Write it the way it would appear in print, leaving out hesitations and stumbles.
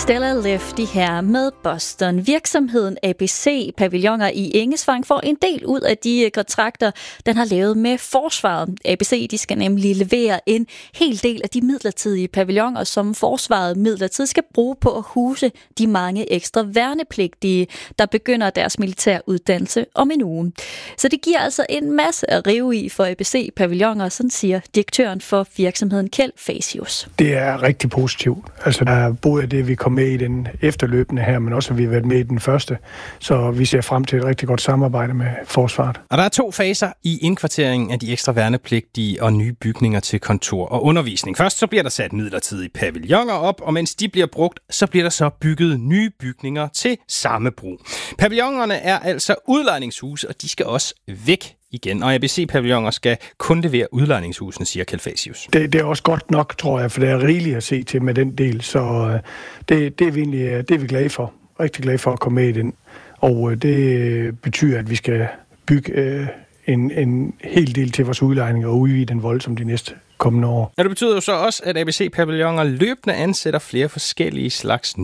Stella Lift de her med Boston. Virksomheden ABC Pavilloner i Engesvang får en del ud af de kontrakter, den har lavet med forsvaret. ABC de skal nemlig levere en hel del af de midlertidige pavilloner, som forsvaret midlertidigt skal bruge på at huse de mange ekstra værnepligtige, der begynder deres militæruddannelse om en uge. Så det giver altså en masse at rive i for ABC Pavilloner, sådan siger direktøren for virksomheden Kjeld Fasius. Det er rigtig positivt. Altså, der er både det, vi kom med i den efterløbende her, men også, at vi har været med i den første. Så vi ser frem til et rigtig godt samarbejde med forsvaret. Og der er 2 faser i indkvarteringen af de ekstra værnepligtige og nye bygninger til kontor og undervisning. Først så bliver der sat midlertidige pavilloner op, og mens de bliver brugt, så bliver der så bygget nye bygninger til samme brug. Pavillonerne er altså udlejningshuse, og de skal også væk igen. Og ABC-pavilloner skal kun levere udlejningshusene, siger Kjeld Fasius. Det er også godt nok, tror jeg, for det er rigeligt at se til med den del. Så det er vi glade for. Rigtig glade for at komme med i den. Og det betyder, at vi skal bygge en hel del til vores udlejning og udvide den voldsomt de næste kommende år. Og det betyder jo så også, at ABC-pavilloner løbende ansætter flere forskellige slags